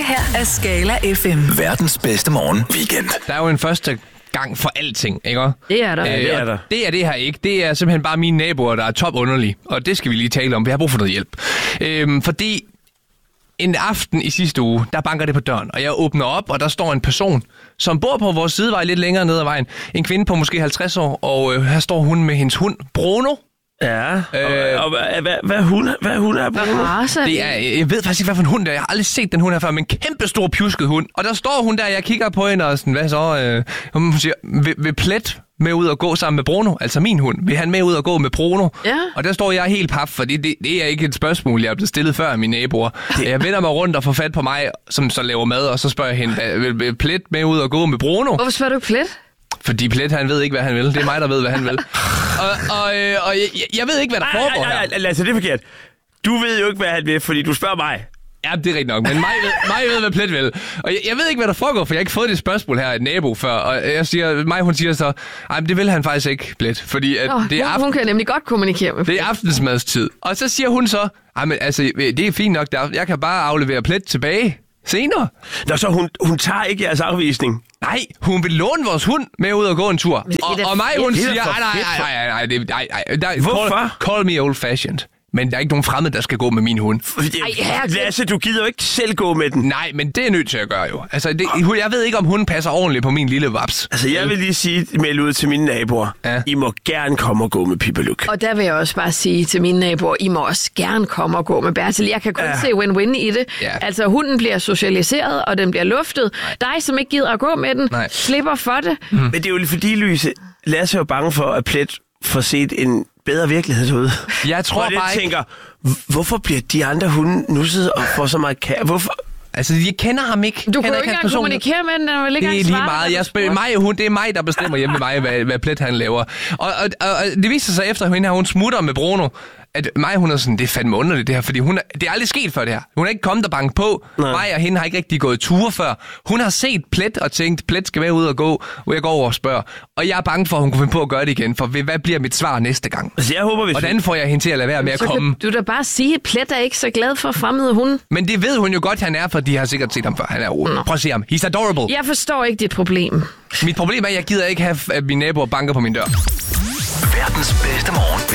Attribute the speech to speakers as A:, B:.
A: her er Skala FM.
B: Verdens bedste morgen weekend.
C: Der er jo en første gang for alting, ikke?
D: Det er der.
C: Det er der. Det er det her ikke. Det er simpelthen bare mine naboer, der er topunderlige. Og det skal vi lige tale om. Vi har brug for noget hjælp. Fordi en aften i sidste uge, der banker det på døren. Og jeg åbner op, og der står en person, som bor på vores sidevej lidt længere ned ad vejen. En kvinde på måske 50 år, og her står hun med hendes hund, Bruno.
E: Ja, og hvad hund er Bruno?
C: Det er, jeg ved faktisk ikke, hvad for en hund det er. Jeg har aldrig set den hund her før, men en kæmpe stor pjusket hund. Og der står hun der, jeg kigger på hende og sådan, hvad så? Hun siger, vil Plet med ud og gå sammen med Bruno, altså min hund. Vil han med ud og gå med Bruno? Ja. Og der står jeg helt paf, for det er ikke et spørgsmål, jeg er blevet stillet før af mine naboer. Jeg vender mig rundt og får fat på mig, som så laver mad, og så spørger jeg hende, vil Plet med ud og gå med Bruno?
D: Hvorfor spørger du Plet?
C: Fordi Plet, han ved ikke, hvad han vil. Det er mig, der ved, hvad han vil. Og jeg ved ikke, hvad der foregår her.
E: Lasse, det er forkert. Du ved jo ikke, hvad han vil, fordi du spørger mig.
C: Ja, det er rigtigt nok, men mig ved, hvad Plet vil. Og jeg ved ikke, hvad der foregår, for jeg har ikke fået det spørgsmål her af et nabo før. Og hun siger så, det vil han faktisk ikke, Plet. Fordi at det er
D: hun kan nemlig godt kommunikere med Plet.
C: Det er aftensmadstid. Og så siger hun så, det er fint nok, jeg kan bare aflevere Plet tilbage senere.
E: Nå, så hun tager ikke jeres afvisning?
C: Nej, hun vil låne vores hund med ud og gå en tur. Og mig, hun siger, nej.
E: Hvorfor?
C: Call me old fashioned. Men der er ikke nogen fremmed, der skal gå med min hund.
E: Lasse, du gider jo ikke selv gå med den.
C: Nej, men det er nødt til at gøre jo. Altså, jeg ved ikke, om hunden passer ordentligt på min lille vaps.
E: Altså, jeg vil lige melde ud til mine naboer. Ja. I må gerne komme og gå med Pipaluk.
D: Og der vil jeg også bare sige til mine naboer, I må også gerne komme og gå med Bertil. Jeg kan kun se win-win i det. Ja. Altså, hunden bliver socialiseret, og den bliver luftet. Dig, som ikke gider at gå med den, slipper for det.
E: Men det er jo fordi, Louise, Lasse er jo bange for, at Plet får set en bedre virkelighed ud.
C: Jeg tror bare ikke...
E: tænker, hvorfor bliver de andre hunde nusset og får så meget kære? Hvorfor?
C: Altså, de kender ham ikke.
D: Du kan jo ikke engang kommunikere med den, vil ikke
C: det er lige meget. Det er mig, der bestemmer hjemme med mig, hvad Plet han laver. Og det viser sig efter, at hun smutter med Bruno, at hun er sådan, det er fandme underligt det her, fordi det er aldrig sket før det her. Hun er ikke kommet og banket på. Nej. Mig og hende har ikke rigtig gået ture før. Hun har set Plet og tænkt, Plet skal være ude og gå, og jeg går over og spørger. Og jeg er bange for, at hun kunne finde på at gøre det igen, for hvad bliver mit svar næste gang?
E: Altså, jeg håber,
C: hvordan får jeg hende til at lade være med at komme?
D: Du da bare sige, at Plet er ikke så glad for fremmede hunde.
C: Men det ved hun jo godt, han er, for de har sikkert set ham før. Han er prøv at se ham. He's adorable.
D: Jeg forstår ikke dit problem.
C: Mit problem er, at jeg gider ikke have, at mine naboer banker på min dør.
B: Verdens bedste morgen.